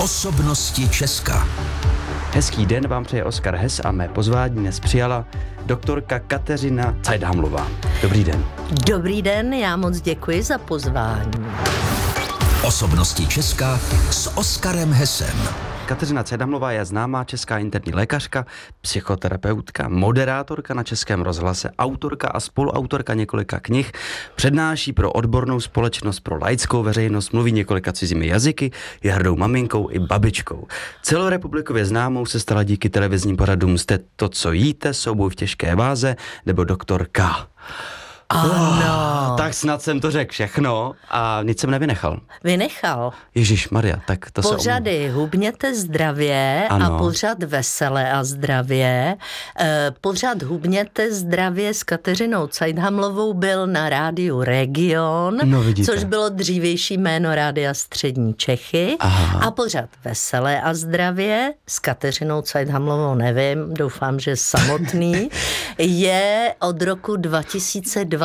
Osobnosti Česka. Hezký den vám přeje Oskar Hess a mé pozvání dnes přijala doktorka Kateřina Cajdhamlová. Dobrý den. Dobrý den, já moc děkuji za pozvání. Osobnosti Česka s Oskarem Hessem. Kateřina Cajdhamlová je známá česká interní lékařka, psychoterapeutka, moderátorka na Českém rozhlase, autorka a spoluautorka několika knih, přednáší pro odbornou společnost, pro laickou veřejnost, mluví několika cizími jazyky, je hrdou maminkou i babičkou. Celorepublikově známou se stala díky televizním pořadům Jste to, co jíte, Souboj v těžké váze nebo Doktor K. Ano. Tak snad jsem to řekl všechno a nic jsem nevynechal. Vynechal. Ježišmarja, tak to Pořady Hubněte zdravě Ano. a pořad Veselé a zdravě. Pořad Hubněte zdravě s Kateřinou Cajdhamlovou byl na rádiu Region, No, vidíte. což bylo dřívější jméno Rádia Střední Čechy. Aha. A pořad Veselé a zdravě s Kateřinou Cajdhamlovou, nevím, doufám, že samotný, je od roku 2023.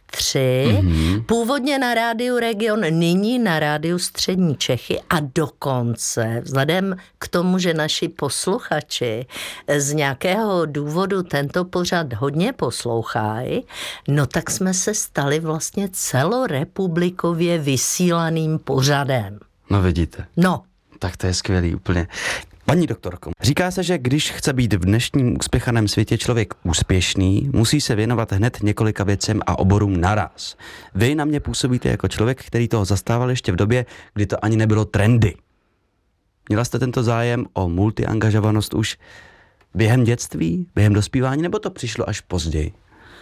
Původně na rádiu Region, nyní na rádiu Střední Čechy a dokonce vzhledem k tomu, že naši posluchači z nějakého důvodu tento pořad hodně poslouchají, no tak jsme se stali vlastně celorepublikově vysílaným pořadem. No vidíte. No. Tak to je skvělý úplně. Paní doktorko, říká se, že když chce být v dnešním uspěchaném světě člověk úspěšný, musí se věnovat hned několika věcem a oborům naraz. Vy na mě působíte jako člověk, který toho zastával ještě v době, kdy to ani nebylo trendy. Měla jste tento zájem o multiangažovanost už během dětství, během dospívání, nebo to přišlo až později?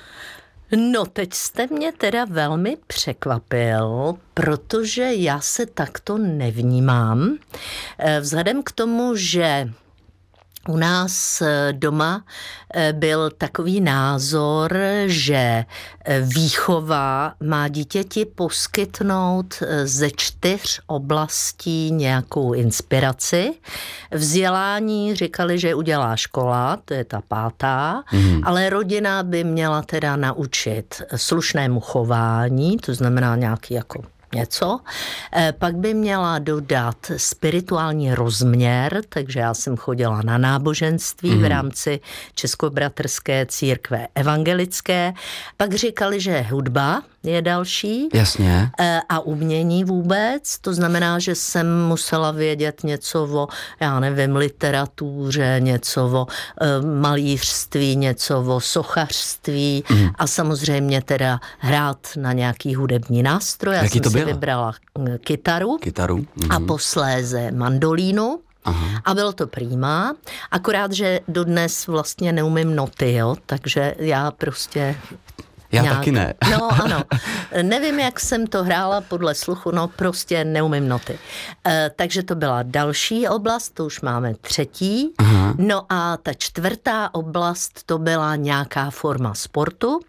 No, teď jste mě teda velmi překvapil, protože já se takto nevnímám. Vzhledem k tomu, že u nás doma byl takový názor, že výchova má dítěti poskytnout ze 4 oblastí nějakou inspiraci. Vzdělání říkali, že udělá škola, to je ta 5., ale rodina by měla teda naučit slušnému chování, to znamená nějaký jako něco. Pak by měla dodat spirituální rozměr, takže já jsem chodila na náboženství v rámci Českobratrské církve evangelické. Pak říkali, že hudba je další. Jasně. A umění vůbec, to znamená, že jsem musela vědět něco o, já nevím, literatuře, něco o malířství, něco o sochařství a samozřejmě teda hrát na nějaký hudební nástroj. Já jsem si vybrala kytaru. A posléze mandolínu. Aha. A bylo to prima, akorát, že dodnes vlastně neumím noty, jo, takže já prostě... Já taky ne. No ano, nevím, jak jsem to hrála podle sluchu, no prostě neumím noty. Takže to byla další oblast, to už máme 3. Aha. No a ta 4. oblast, to byla nějaká forma sportu.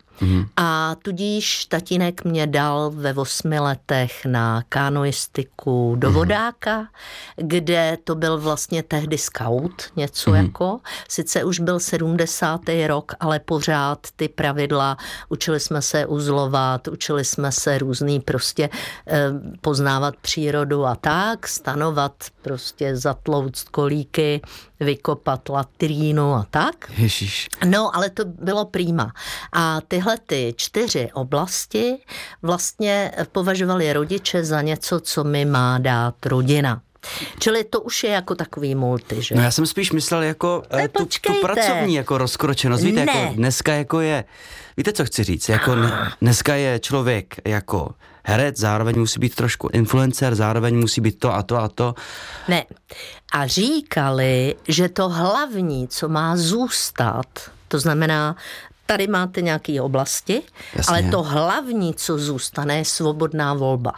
A tudíž tatínek mě dal ve 8 letech na kanoistiku do vodáka, kde to byl vlastně tehdy scout, něco jako. Sice už byl 70. rok, ale pořád ty pravidla, učili jsme se uzlovat, učili jsme se různý prostě poznávat přírodu a tak, stanovat prostě zatlouct kolíky, vykopat latrínu a tak. Ježiš. No, ale to bylo prima. A tyhle ty 4 oblasti vlastně považovali rodiče za něco, co mi má dát rodina. Čili to už je jako takový multi, že? No já jsem spíš myslel jako tu pracovní jako rozkročenost. Víte, Ne. jako dneska jako je, víte, co chci říct? Jako dneska je člověk jako herec, zároveň musí být trošku influencer, zároveň musí být to a to a to. Ne. A říkali, že to hlavní, co má zůstat, to znamená, tady máte nějaké oblasti, Jasně. ale to hlavní, co zůstane, je svobodná volba.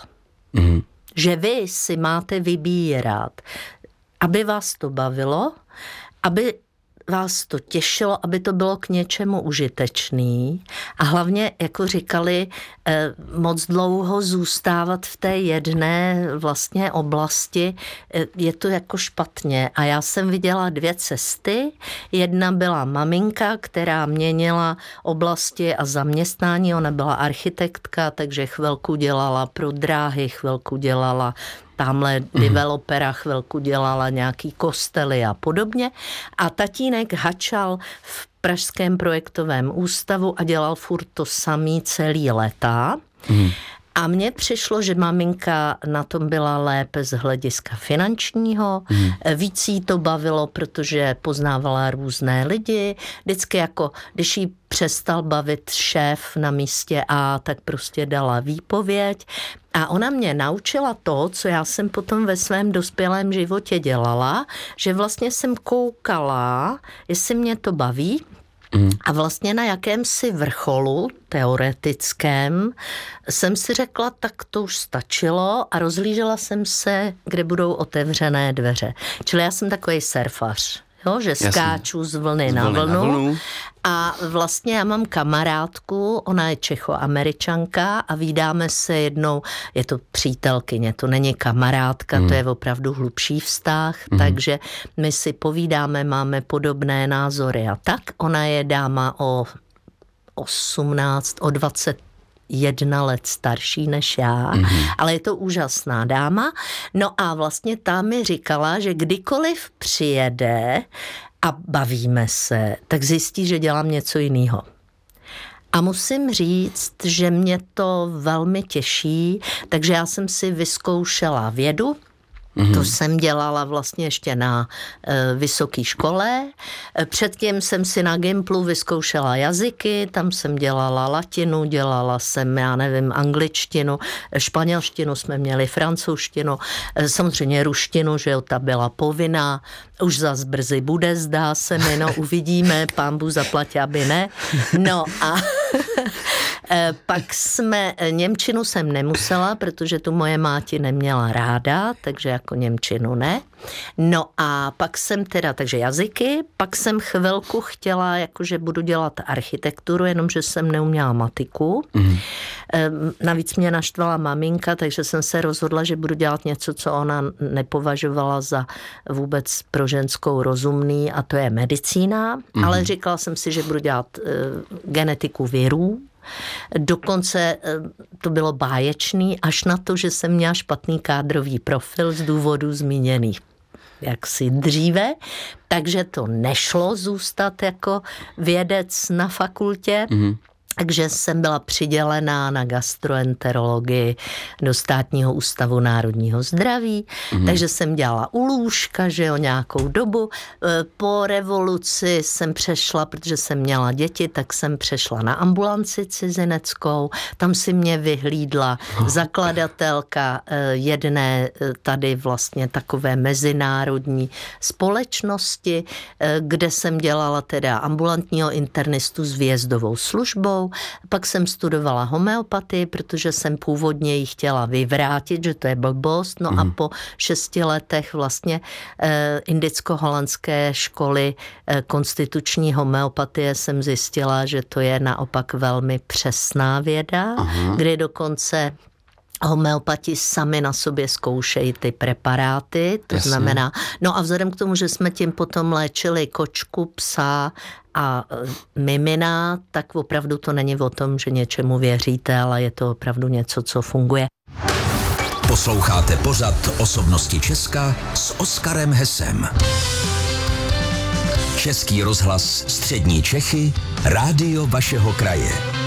Že vy si máte vybírat, aby vás to bavilo, aby vás to těšilo, aby to bylo k něčemu užitečný a hlavně, jako říkali, moc dlouho zůstávat v té jedné vlastně oblasti, je to jako špatně. A já jsem viděla 2 cesty. Jedna byla maminka, která měnila oblasti a zaměstnání. Ona byla architektka, takže chvilku dělala pro dráhy, chvilku dělala tamhle developera chvilku dělala nějaký kostely a podobně. A tatínek hačal v Pražském projektovém ústavu a dělal furt to samý celý léta. A mně přišlo, že maminka na tom byla lépe z hlediska finančního, víc jí to bavilo, protože poznávala různé lidi, vždycky jako, když jí přestal bavit šéf na místě A, tak prostě dala výpověď. A ona mě naučila to, co já jsem potom ve svém dospělém životě dělala, že vlastně jsem koukala, jestli mě to baví, a vlastně na jakémsi vrcholu teoretickém jsem si řekla, tak to už stačilo a rozhlížela jsem se, kde budou otevřené dveře. Čili já jsem takový surfař, jo, že skáču z vlny na vlnu. A vlastně já mám kamarádku, ona je Čechoameričanka a vídáme se jednou, je to přítelkyně, to není kamarádka, to je opravdu hlubší vztah, takže my si povídáme, máme podobné názory a tak. Ona je dáma o 21 let starší než já, ale je to úžasná dáma. No a vlastně ta mi říkala, že kdykoliv přijede a bavíme se, tak zjistí, že dělám něco jiného. A musím říct, že mě to velmi těší, takže já jsem si vyzkoušela vědu. To jsem dělala vlastně ještě na vysoké škole. Předtím jsem si na Gimplu vyzkoušela jazyky, tam jsem dělala latinu, dělala jsem, já nevím, angličtinu, španělštinu jsme měli, francouzštinu, samozřejmě ruštinu, že jo, ta byla povinná. Už zas brzy bude, zdá se mi, no uvidíme, pán Bůh zaplatí, aby ne. No a pak němčinu jsem nemusela, protože tu moje máti neměla ráda, takže jako němčinu ne. No a pak jsem takže jazyky, pak jsem chvilku chtěla, jakože budu dělat architekturu, jenomže jsem neuměla matiku. Navíc mě naštvala maminka, takže jsem se rozhodla, že budu dělat něco, co ona nepovažovala za vůbec pro ženskou rozumný, a to je medicína, ale říkala jsem si, že budu dělat genetiku virů. Dokonce to bylo báječný, až na to, že jsem měla špatný kádrový profil z důvodů zmíněných jaksi dříve, takže to nešlo zůstat jako vědec na fakultě. Takže jsem byla přidělená na gastroenterologii do Státního ústavu národního zdraví, takže jsem dělala u lůžka, že jo, nějakou dobu. Po revoluci jsem přešla, protože jsem měla děti, tak jsem přešla na ambulanci cizineckou, tam si mě vyhlídla zakladatelka jedné tady vlastně takové mezinárodní společnosti, kde jsem dělala teda ambulantního internistu s výjezdovou službou. Pak jsem studovala homeopatii, protože jsem původně ji chtěla vyvrátit, že to je blbost. No a po 6 letech vlastně indicko-holandské školy konstituční homeopatie jsem zjistila, že to je naopak velmi přesná věda, kdy dokonce homeopati sami na sobě zkoušejí ty preparáty, to znamená, no a vzhledem k tomu, že jsme tím potom léčili kočku, psa a mimina, tak opravdu to není o tom, že něčemu věříte, ale je to opravdu něco, co funguje. Posloucháte pořad Osobnosti Česka s Oskarem Hesem. Český rozhlas Střední Čechy, rádio vašeho kraje.